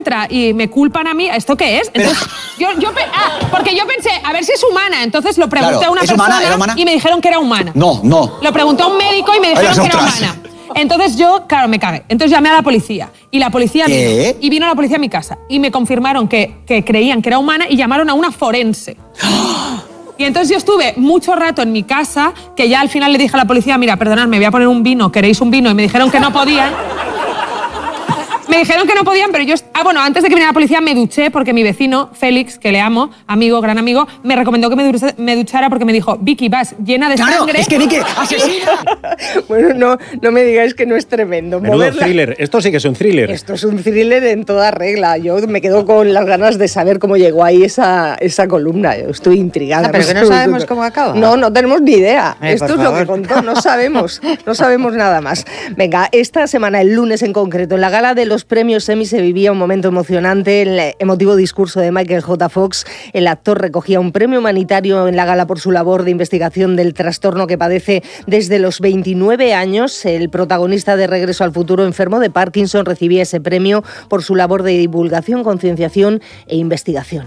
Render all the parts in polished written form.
entra y me culpan a mí, ¿esto qué es? Entonces, porque yo pensé, a ver si es humana. Entonces lo pregunté a una persona y me dijeron que era humana. No. Lo pregunté a un médico y me dijeron que era humana. Entonces yo, claro, me cagué. Entonces llamé a la policía. Y la policía vino. Y vino la policía a mi casa. Y me confirmaron que creían que era humana y llamaron a una forense. Y entonces yo estuve mucho rato en mi casa, que ya al final le dije a la policía, mira, perdonad, me voy a poner un vino, ¿queréis un vino? Y me dijeron que no podían. Me dijeron que no podían, pero yo... antes de que viniera la policía me duché porque mi vecino, Félix, que le amo, amigo, gran amigo, me recomendó que me duchara porque me dijo, Vicky, vas llena de sangre... es que Vicky, asesina. Bueno, no me digáis que no es tremendo. Menudo thriller. Esto sí que es un thriller. Esto es un thriller en toda regla. Yo me quedo con las ganas de saber cómo llegó ahí esa columna. Yo estoy intrigada. Pero que no sabemos cómo acaba. No tenemos ni idea. Esto es lo que contó, no sabemos nada más. Venga, esta semana, el lunes en concreto, en la gala de los premios Emmy se vivía un momento emocionante. El emotivo discurso de Michael J. Fox, el actor recogía un premio humanitario en la gala por su labor de investigación del trastorno que padece desde los 29 años. El protagonista de Regreso al Futuro, enfermo de Parkinson, recibía ese premio por su labor de divulgación, concienciación e investigación.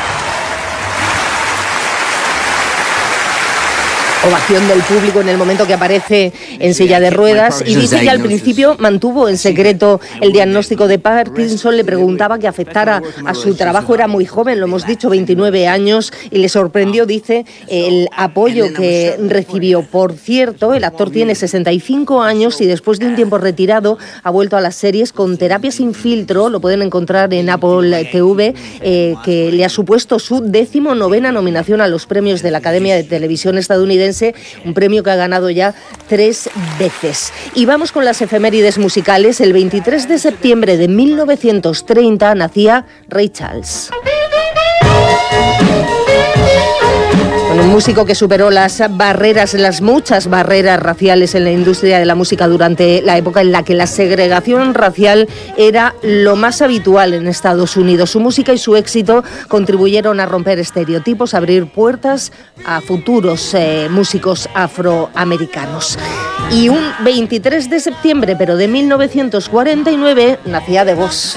Ovación del público en el momento que aparece en silla de ruedas y dice que al principio mantuvo en secreto el diagnóstico de Parkinson, le preguntaba qué afectara a su trabajo, era muy joven, lo hemos dicho, 29 años, y le sorprendió, dice, el apoyo que recibió. Por cierto, el actor tiene 65 años y después de un tiempo retirado ha vuelto a las series con Terapia sin filtro, lo pueden encontrar en Apple TV, que le ha supuesto su 19ª nominación a los premios de la Academia de Televisión estadounidense, un premio que ha ganado ya 3 veces. Y vamos con las efemérides musicales. El 23 de septiembre de 1930 nacía Ray Charles. Un músico que superó las muchas barreras raciales en la industria de la música durante la época en la que la segregación racial era lo más habitual en Estados Unidos. Su música y su éxito contribuyeron a romper estereotipos, a abrir puertas a futuros músicos afroamericanos. Y un 23 de septiembre, pero de 1949, nacía The Boss.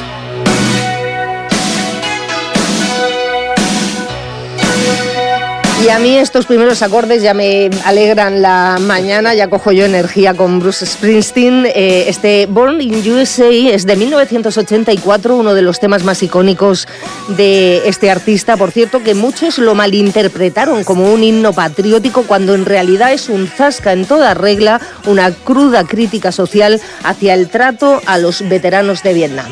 Y a mí estos primeros acordes ya me alegran la mañana, ya cojo yo energía con Bruce Springsteen. Este Born in USA es de 1984, uno de los temas más icónicos de este artista. Por cierto, que muchos lo malinterpretaron como un himno patriótico, cuando en realidad es un zasca en toda regla, una cruda crítica social hacia el trato a los veteranos de Vietnam.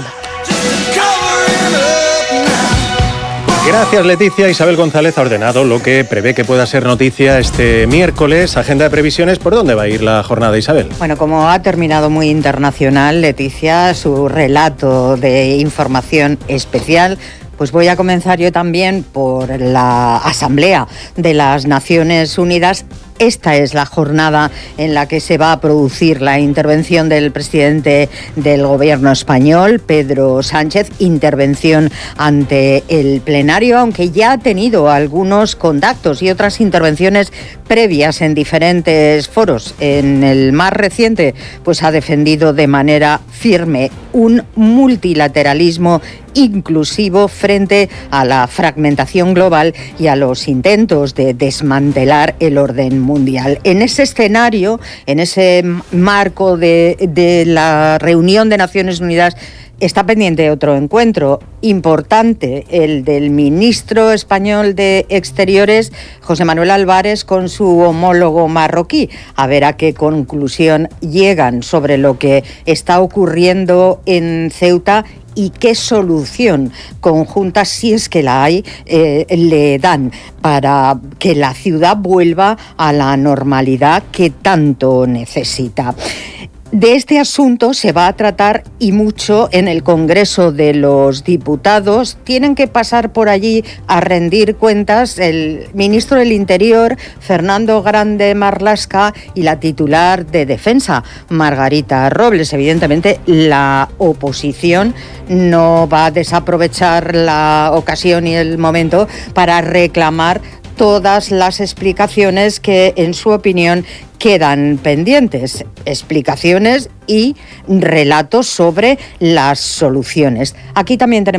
Gracias, Leticia. Isabel González ha ordenado lo que prevé que pueda ser noticia este miércoles. Agenda de previsiones. ¿Por dónde va a ir la jornada, Isabel? Bueno, como ha terminado muy internacional, Leticia, su relato de información especial, pues voy a comenzar yo también por la Asamblea de las Naciones Unidas. Esta es la jornada en la que se va a producir la intervención del presidente del gobierno español, Pedro Sánchez, intervención ante el plenario, aunque ya ha tenido algunos contactos y otras intervenciones previas en diferentes foros. En el más reciente, pues ha defendido de manera firme un multilateralismo inclusivo frente a la fragmentación global y a los intentos de desmantelar el orden mundial. En ese escenario, en ese marco de la reunión de Naciones Unidas, está pendiente otro encuentro importante, el del ministro español de Exteriores, José Manuel Álvarez, con su homólogo marroquí. A ver a qué conclusión llegan sobre lo que está ocurriendo en Ceuta y qué solución conjunta, si es que la hay, le dan para que la ciudad vuelva a la normalidad que tanto necesita. De este asunto se va a tratar y mucho en el Congreso de los Diputados. Tienen que pasar por allí a rendir cuentas el ministro del Interior, Fernando Grande Marlaska, y la titular de Defensa, Margarita Robles. Evidentemente, la oposición no va a desaprovechar la ocasión y el momento para reclamar todas las explicaciones que, en su opinión, quedan pendientes, explicaciones y relatos sobre las soluciones. Aquí también tenemos